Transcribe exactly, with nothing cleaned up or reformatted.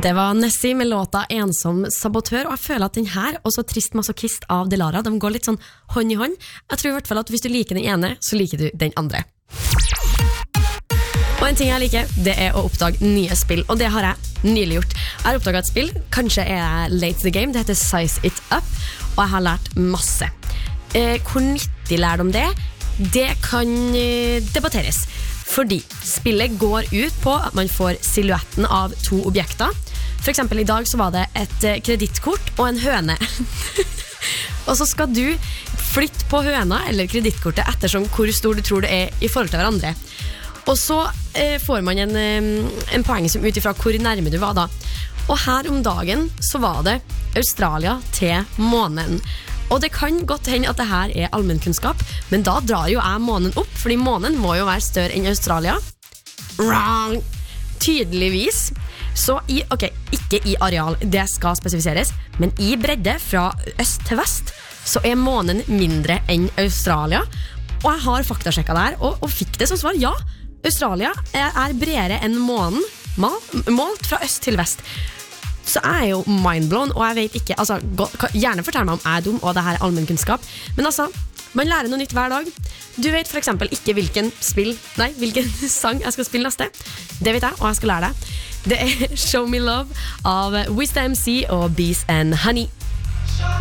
Det var Nessie med låta Ensom sabotør, og jeg føler at den her, og så Trist masochist av Delara, de går litt sånn hånd i hånd. Jeg tror i hvert fall at hvis du liker den ene, så liker du den andre. Og en ting jeg liker, det er å oppdage nye spill, og det har jeg nylig gjort. Jeg har oppdaget et spill, kanskje er jeg late to the game, det heter Size It Up, og jeg har lært masse. Eh, hvor nyttig lærdom det, det kan eh, debatteres. Fordi spillet går ut på at man får silhuetten av to objekter. For eksempel i dag så var det et kredittkort og en høne. Og så skal du flytte på høna eller kredittkortet ettersom hvor stor du tror det er i forhold til hverandre. Og så eh, får man en, en poeng som ut ifra hvor nærme du var da. Og her om dagen så var det Australia til månen. Og det kan godt hende at det her er allmennkunnskap, men da drar jo jeg månen opp, fordi månen må jo være større enn Australia. Wrong! Tydeligvis. Så i, ok, ikke i areal, det skal spesifiseres, men i bredde fra øst til vest, så er månen mindre enn Australia. Og jeg har faktasjekket det her, og, og fikk det som svar, ja, Australia er, er bredere enn månen, mal, målt fra øst til vest. Så jeg er jo mindblown, og jeg vet ikke, altså, gjerne fortell meg om jeg er dum, og det her er allmennkunnskap, men altså, man lærer noe nytt hver dag. Du vet for eksempel ikke hvilken spill, nei, hvilken sang jeg skal spille neste. Det vet jeg, og jeg skal lære deg. Det er Show Me Love av Wiz M C og Bees and Honey.